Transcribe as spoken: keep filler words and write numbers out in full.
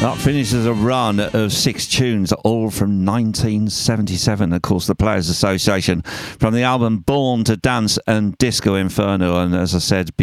That finishes a run of six tunes, all from nineteen seventy-seven. Of course, the Players Association, from the album Born to Dance and Disco Inferno. And as I said,